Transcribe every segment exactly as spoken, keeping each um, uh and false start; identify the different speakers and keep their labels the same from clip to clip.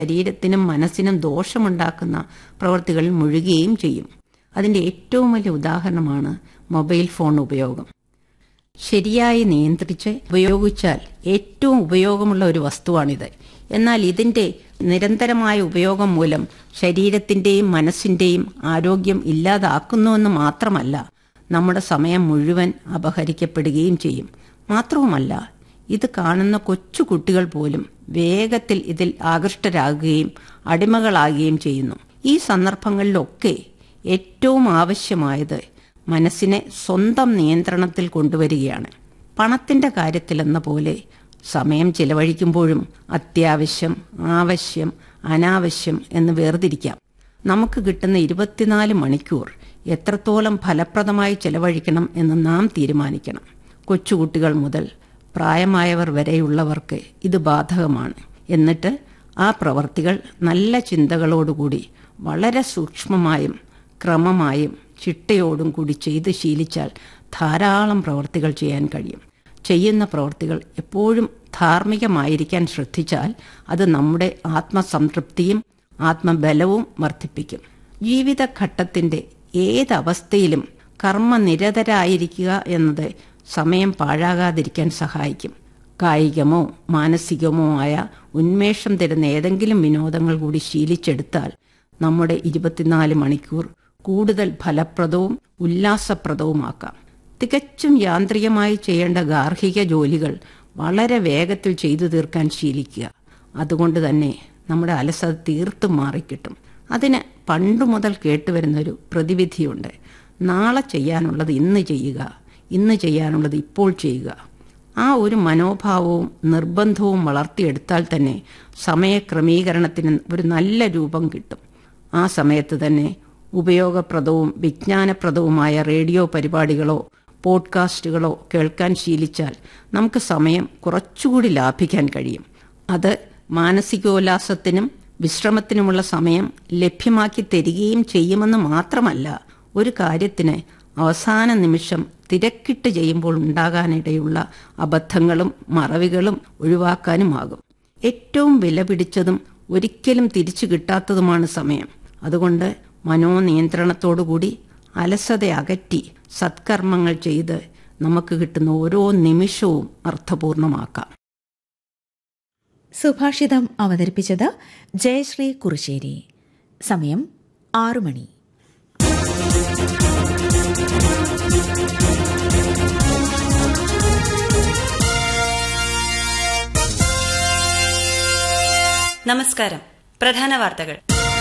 Speaker 1: ശരീരത്തിനും മനസ്സിനും ദോഷമുണ്ടാക്കുന്ന പ്രവൃത്തികളിൽ മുഴുകുകയും ചെയ്യും. അതിൻ്റെ ഏറ്റവും വലിയ ഉദാഹരണമാണ് മൊബൈൽ ഫോൺ ഉപയോഗം. ശരിയായി നിയന്ത്രിച്ച് ഉപയോഗിച്ചാൽ ഏറ്റവും ഉപയോഗമുള്ള ഒരു വസ്തുവാണിത്. എന്നാൽ ഇതിൻ്റെ നിരന്തരമായ ഉപയോഗം മൂലം ശരീരത്തിൻ്റെയും മനസ്സിൻ്റെയും ആരോഗ്യം ഇല്ലാതാക്കുന്നുവെന്ന് മാത്രമല്ല, നമ്മുടെ സമയം മുഴുവൻ അപഹരിക്കപ്പെടുകയും ചെയ്യും. മാത്രവുമല്ല, ഇത് കാണുന്ന കൊച്ചു കുട്ടികൾ പോലും വേഗത്തിൽ ഇതിൽ ആകൃഷ്ടരാകുകയും അടിമകളാകുകയും ചെയ്യുന്നു. ഈ സന്ദർഭങ്ങളിലൊക്കെ ഏറ്റവും ആവശ്യമായത് മനസ്സിനെ സ്വന്തം നിയന്ത്രണത്തിൽ കൊണ്ടുവരികയാണ്. പണത്തിൻ്റെ കാര്യത്തിലെന്ന പോലെ സമയം ചിലവഴിക്കുമ്പോഴും അത്യാവശ്യം, ആവശ്യം, അനാവശ്യം എന്ന് വേർതിരിക്കാം. നമുക്ക് കിട്ടുന്ന ഇരുപത്തിനാല് മണിക്കൂർ എത്രത്തോളം ഫലപ്രദമായി ചെലവഴിക്കണം എന്ന് നാം തീരുമാനിക്കണം. കൊച്ചുകുട്ടികൾ മുതൽ പ്രായമായവർ വരെയുള്ളവർക്ക് ഇത് ബാധകമാണ്. എന്നിട്ട് ആ പ്രവർത്തികൾ നല്ല ചിന്തകളോടുകൂടി വളരെ സൂക്ഷ്മമായും ക്രമമായും ചിട്ടയോടും കൂടി ചെയ്ത് ശീലിച്ചാൽ ധാരാളം പ്രവർത്തികൾ ചെയ്യാൻ കഴിയും. ചെയ്യുന്ന പ്രവർത്തികൾ എപ്പോഴും ധാർമ്മികമായിരിക്കാൻ ശ്രദ്ധിച്ചാൽ അത് നമ്മുടെ ആത്മസംതൃപ്തിയും ആത്മബലവും വർദ്ധിപ്പിക്കും. ജീവിതഘട്ടത്തിൻ്റെ ഏതവസ്ഥയിലും കർമ്മനിരതരായിരിക്കുക എന്നത് സമയം പാഴാകാതിരിക്കാൻ സഹായിക്കും. കായികമോ മാനസികമോ ആയ ഉന്മേഷം തരുന്ന ഏതെങ്കിലും വിനോദങ്ങൾ കൂടി ശീലിച്ചെടുത്താൽ നമ്മുടെ ഇരുപത്തിനാല് മണിക്കൂർ കൂടുതൽ ഫലപ്രദവും ഉല്ലാസപ്രദവുമാക്കാം. തികച്ചും യാന്ത്രികമായി ചെയ്യേണ്ട ഗാർഹിക ജോലികൾ വളരെ വേഗത്തിൽ ചെയ്തു തീർക്കാൻ ശീലിക്കുക. അതുകൊണ്ട് തന്നെ നമ്മുടെ അലസത തീർത്തും മാറിക്കിട്ടും. അതിന് പണ്ടു മുതൽ കേട്ടുവരുന്നൊരു പ്രതിവിധിയുണ്ട്: നാളെ ചെയ്യാനുള്ളത് ഇന്ന് ചെയ്യുക, ഇന്ന് ചെയ്യാനുള്ളത് ഇപ്പോൾ ചെയ്യുക. ആ ഒരു മനോഭാവവും നിർബന്ധവും വളർത്തിയെടുത്താൽ തന്നെ സമയക്രമീകരണത്തിന് ഒരു നല്ല രൂപം കിട്ടും. ആ സമയത്ത് തന്നെ ഉപയോഗപ്രദവും വിജ്ഞാനപ്രദവുമായ റേഡിയോ പരിപാടികളോ പോഡ്കാസ്റ്റുകളോ കേൾക്കാൻ ശീലിച്ചാൽ നമുക്ക് സമയം കുറച്ചുകൂടി ലാഭിക്കാൻ കഴിയും. അത് മാനസികോല്ലാസത്തിനും വിശ്രമത്തിനുമുള്ള സമയം ലഭ്യമാക്കി തരികയും ചെയ്യുമെന്ന് മാത്രമല്ല, ഒരു കാര്യത്തിന് അവസാന നിമിഷം തിരക്കിട്ട് ചെയ്യുമ്പോൾ ഉണ്ടാകാനിടയുള്ള അബദ്ധങ്ങളും മറവികളും ഒഴിവാക്കാനുമാകും. ഏറ്റവും വിലപിടിച്ചതും ഒരിക്കലും തിരിച്ചു കിട്ടാത്തതുമാണ് സമയം. അതുകൊണ്ട് മനോനിയന്ത്രണത്തോടുകൂടി അലസത അകറ്റി സത്കർമ്മങ്ങൾ ചെയ്ത് നമുക്ക് കിട്ടുന്ന ഓരോ നിമിഷവും അർത്ഥപൂർണമാക്കാം.
Speaker 2: സുഭാഷിതം അവതരിപ്പിച്ചത് ജയശ്രീ കുറുശ്ശേരി. സമയം ആറു മണി.
Speaker 3: നമസ്കാരം. പ്രധാന വാർത്തകൾ.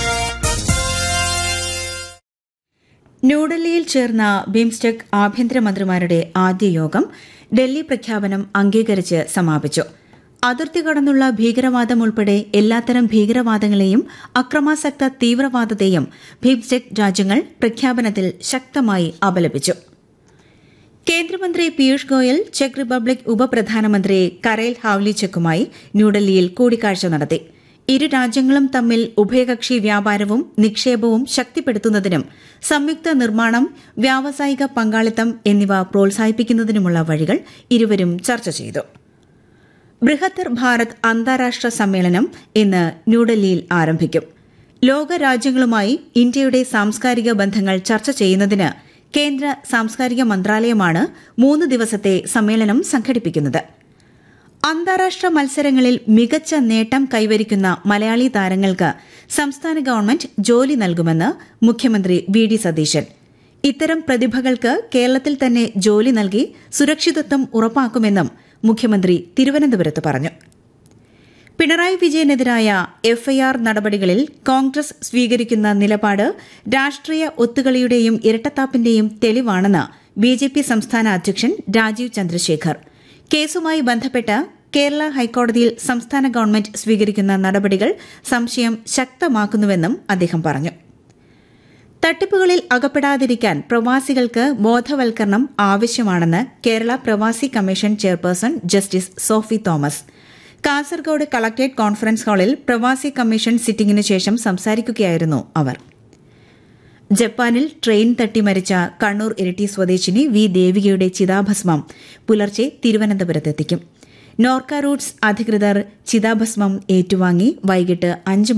Speaker 2: ന്യൂഡൽഹിയിൽ ചേർന്ന ബിംസ്റ്റെക് ആഭ്യന്തരമന്ത്രിമാരുടെ ആദ്യ യോഗം ഡൽഹി പ്രഖ്യാപനം അംഗീകരിച്ച് സമാപിച്ചു. അതിർത്തി കടന്നുള്ള ഭീകരവാദം ഉൾപ്പെടെ എല്ലാത്തരം ഭീകരവാദങ്ങളെയും അക്രമാസക്ത തീവ്രവാദത്തെയും ബിംസ്റ്റെക് രാജ്യങ്ങൾ പ്രഖ്യാപനത്തിൽ ശക്തമായി അപലപിച്ചു. കേന്ദ്രമന്ത്രി പീയൂഷ് ഗോയൽ ചെക്ക് റിപ്പബ്ലിക് ഉപപ്രധാനമന്ത്രി കരേൽ ഹാവ്ലിച്ചെക്കുമായി ന്യൂഡൽഹിയിൽ കൂടിക്കാഴ്ച നടത്തി. ഇരു രാജ്യങ്ങളും തമ്മിൽ ഉഭയകക്ഷി വ്യാപാരവും നിക്ഷേപവും ശക്തിപ്പെടുത്തുന്നതിനും സംയുക്ത നിർമ്മാണം, വ്യാവസായിക പങ്കാളിത്തം എന്നിവ പ്രോത്സാഹിപ്പിക്കുന്നതിനുമുള്ള വഴികൾ ഇരുവരും ചർച്ച ചെയ്തു. ബൃഹത്തർ ഭാരത് അന്താരാഷ്ട്ര സമ്മേളനം ഇന്ന് ന്യൂഡൽഹിയിൽ ആരംഭിക്കും. ലോകരാജ്യങ്ങളുമായി ഇന്ത്യയുടെ സാംസ്കാരിക ബന്ധങ്ങൾ ചർച്ച ചെയ്യുന്നതിന് കേന്ദ്ര സാംസ്കാരിക മന്ത്രാലയമാണ് മൂന്ന് ദിവസത്തെ സമ്മേളനം സംഘടിപ്പിക്കുന്നത്. അന്താരാഷ്ട്ര മത്സരങ്ങളിൽ മികച്ച നേട്ടം കൈവരിക്കുന്ന മലയാളി താരങ്ങൾക്ക് സംസ്ഥാന ഗവൺമെന്റ് ജോലി നൽകുമെന്ന് മുഖ്യമന്ത്രി വി ഡി സതീശൻ. ഇത്തരം പ്രതിഭകൾക്ക് കേരളത്തിൽ തന്നെ ജോലി നൽകി സുരക്ഷിതത്വം ഉറപ്പാക്കുമെന്നും മുഖ്യമന്ത്രി തിരുവനന്തപുരത്ത് പറഞ്ഞു. പിണറായി വിജയനെതിരായ എഫ്ഐആർ നടപടികളിൽ കോൺഗ്രസ് സ്വീകരിക്കുന്ന നിലപാട് രാഷ്ട്രീയ ഒത്തുകളിയുടെയും ഇരട്ടത്താപ്പിന്റെയും തെളിവാണെന്ന് ബിജെപി സംസ്ഥാന അധ്യക്ഷൻ രാജീവ് ചന്ദ്രശേഖർ. കേസുമായി ബന്ധപ്പെട്ട് കേരള ഹൈക്കോടതിയിൽ സംസ്ഥാന ഗവൺമെന്റ് സ്വീകരിക്കുന്ന നടപടികൾ സംശയം ശക്തമാക്കുന്നുവെന്നും അദ്ദേഹം പറഞ്ഞു. തട്ടിപ്പുകളിൽ അകപ്പെടാതിരിക്കാൻ പ്രവാസികൾക്ക് ബോധവൽക്കരണം ആവശ്യമാണെന്ന് കേരള പ്രവാസി commission chairperson justice Sophy Thomas. Kasaragod collectorate conference ഹാളിൽ പ്രവാസി കമ്മീഷൻ സിറ്റിംഗിന് ശേഷം സംസാരിക്കുകയായിരുന്നു അവർ. ജപ്പാനിൽ ട്രെയിൻ തട്ടി മരിച്ച കണ്ണൂർ ഇരിട്ടി സ്വദേശിനി വി ദേവികയുടെ ചിതാഭസ്മം പുലർച്ചെ തിരുവനന്തപുരത്തെത്തിക്കും. നോർക്ക റൂട്ട്സ് അധികൃതർ ചിതാഭസ്മം ഏറ്റുവാങ്ങി വൈകിട്ട് അഞ്ച്